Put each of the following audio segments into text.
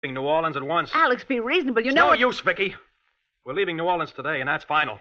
leaving New Orleans at once. Alex, be reasonable. You It's know no what... use, Vicky. We're leaving New Orleans today, and that's final.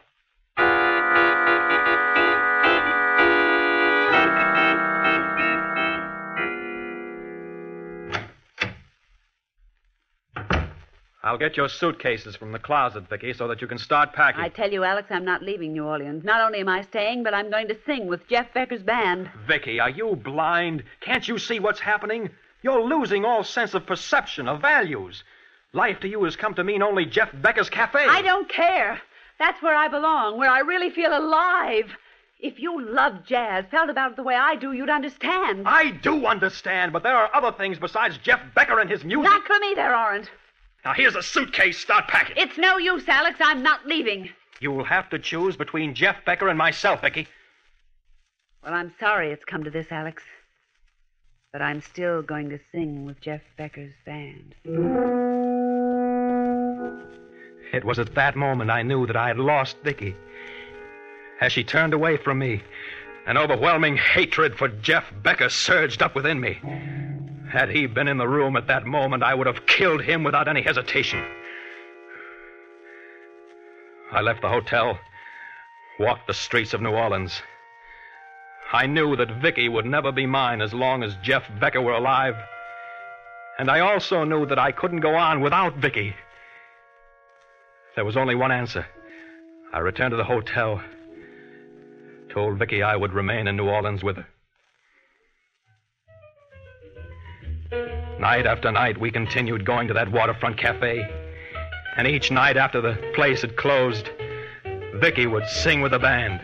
I'll get your suitcases from the closet, Vicky, so that you can start packing. I tell you, Alex, I'm not leaving New Orleans. Not only am I staying, but I'm going to sing with Jeff Becker's band. Vicky, are you blind? Can't you see what's happening? You're losing all sense of perception, of values. Life to you has come to mean only Jeff Becker's Cafe. I don't care. That's where I belong, where I really feel alive. If you loved jazz, felt about it the way I do, you'd understand. I do understand, but there are other things besides Jeff Becker and his music. Not for me, there aren't. Now, here's a suitcase. Start packing. It's no use, Alex. I'm not leaving. You'll have to choose between Jeff Becker and myself, Vicky. Well, I'm sorry it's come to this, Alex. But I'm still going to sing with Jeff Becker's band. It was at that moment I knew that I had lost Vicky. As she turned away from me, an overwhelming hatred for Jeff Becker surged up within me. Had he been in the room at that moment, I would have killed him without any hesitation. I left the hotel, walked the streets of New Orleans. I knew that Vicky would never be mine as long as Jeff Becker were alive. And I also knew that I couldn't go on without Vicky. There was only one answer. I returned to the hotel, told Vicky I would remain in New Orleans with her. Night after night, we continued going to that waterfront cafe. And each night after the place had closed, Vicky would sing with the band.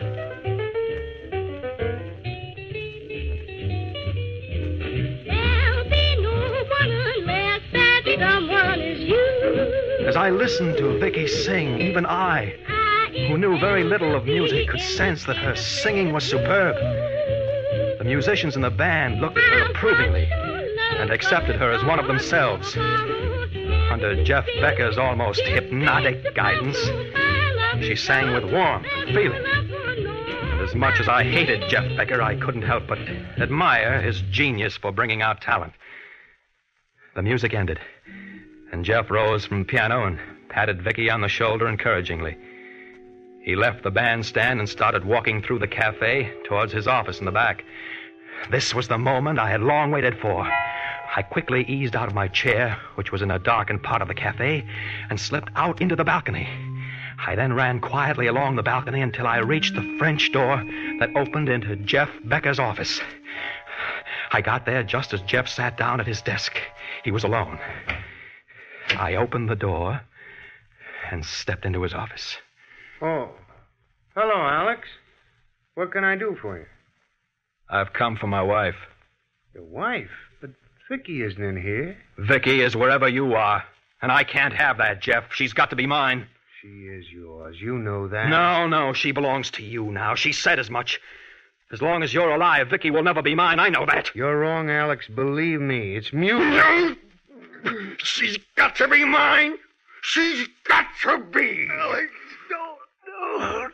There'll be no one unless that someone is you. As I listened to Vicky sing, even I, who knew very little of music, could sense that her singing was superb. The musicians in the band looked at her approvingly and accepted her as one of themselves. Under Jeff Becker's almost hypnotic guidance, she sang with warmth and feeling. And as much as I hated Jeff Becker, I couldn't help but admire his genius for bringing out talent. The music ended, and Jeff rose from the piano and patted Vicky on the shoulder encouragingly. He left the bandstand and started walking through the cafe towards his office in the back. This was the moment I had long waited for. I quickly eased out of my chair, which was in a darkened part of the cafe, and slipped out into the balcony. I then ran quietly along the balcony until I reached the French door that opened into Jeff Becker's office. I got there just as Jeff sat down at his desk. He was alone. I opened the door and stepped into his office. Oh. Hello, Alex. What can I do for you? I've come for my wife. Your wife? But Vicky isn't in here. Vicky is wherever you are, and I can't have that, Jeff. She's got to be mine. She is yours. You know that. No, she belongs to you now. She said as much. As long as you're alive, Vicky will never be mine. I know that. You're wrong, Alex. Believe me. It's music. She's got to be mine. She's got to be. Alex, no.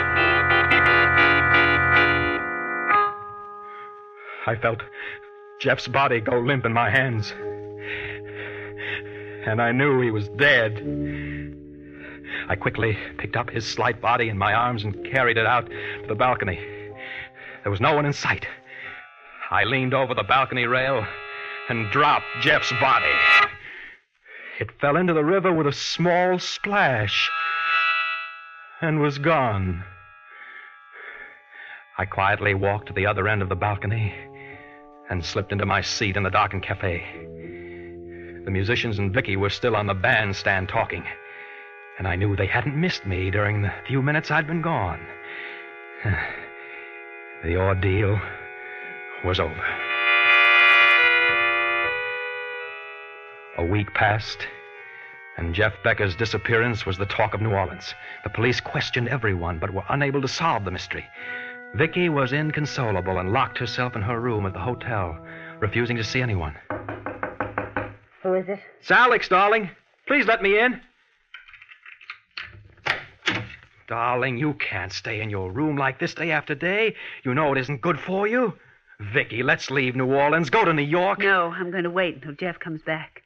I felt Jeff's body go limp in my hands. And I knew he was dead. I quickly picked up his slight body in my arms and carried it out to the balcony. There was no one in sight. I leaned over the balcony rail and dropped Jeff's body. It fell into the river with a small splash and was gone. I quietly walked to the other end of the balcony and slipped into my seat in the darkened cafe. The musicians and Vicky were still on the bandstand talking, and I knew they hadn't missed me during the few minutes I'd been gone. The ordeal was over. A week passed, and Jeff Becker's disappearance was the talk of New Orleans. The police questioned everyone, but were unable to solve the mystery. Vicky was inconsolable and locked herself in her room at the hotel, refusing to see anyone. Who is it? It's Alex, darling. Please let me in. Darling, you can't stay in your room like this day after day. You know it isn't good for you. Vicky, let's leave New Orleans. Go to New York. No, I'm going to wait until Jeff comes back.